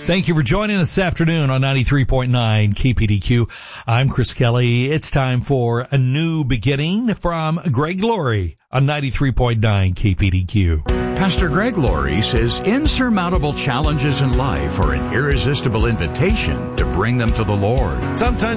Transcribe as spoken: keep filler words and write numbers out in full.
Thank you for joining us this afternoon on ninety-three point nine K P D Q. I'm Chris Kelly. It's time for a new beginning from Greg Laurie on ninety-three point nine K P D Q. Pastor Greg Laurie says insurmountable challenges in life are an irresistible invitation to bring them to the Lord. Sometimes